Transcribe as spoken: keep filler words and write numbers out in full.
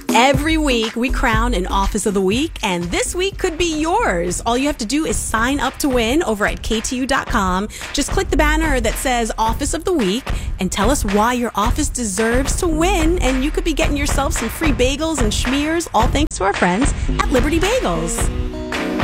Every week, we crown an Office of the Week, and this week could be yours. All you have to do is sign up to win over at K T U dot com. Just click the banner that says Office of the Week and tell us why your office deserves to win, and you could be getting yourself some free bagels and schmears, all thanks to our friends at Liberty Bagels.